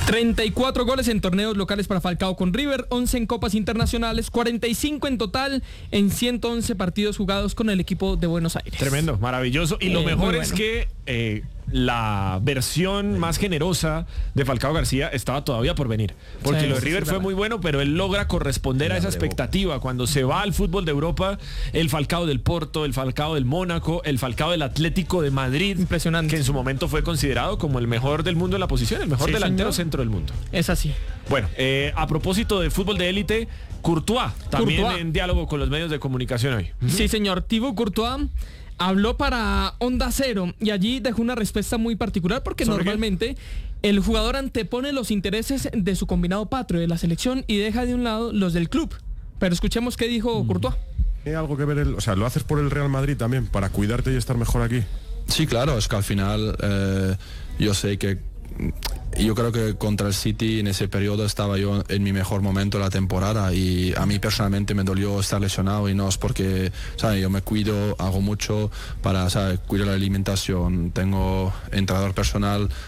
34 goles en torneos locales para Falcao con River, 11 en copas internacionales, 45 en total en 111 partidos jugados con el equipo de Buenos Aires. Tremendo, maravilloso. Y lo mejor es que la versión más generosa de Falcao García estaba todavía por venir. Porque lo de River fue muy bueno, pero él logra corresponder a esa expectativa. Cuando se va al fútbol de Europa, el Falcao del Porto, el Falcao del Mónaco, el Falcao del Atlético de Madrid. Impresionante. Que en su momento fue considerado como el mejor del mundo en la posición, el mejor delantero centro del mundo. Es así. Bueno, a propósito de fútbol de élite, Courtois también en diálogo con los medios de comunicación hoy. Sí, señor. Thibaut Courtois habló para Onda Cero y allí dejó una respuesta muy particular porque normalmente el jugador antepone los intereses de su combinado patrio, de la selección, y deja de un lado los del club. Pero escuchemos qué dijo Courtois. ¿Tiene algo que ver lo haces por el Real Madrid también, para cuidarte y estar mejor aquí? Sí, claro, es que al final yo creo que contra el City en ese periodo estaba yo en mi mejor momento de la temporada y a mí personalmente me dolió estar lesionado y no es porque, ¿sabes? Yo me cuido, hago mucho para, ¿sabes? Cuidar la alimentación, tengo entrenador personal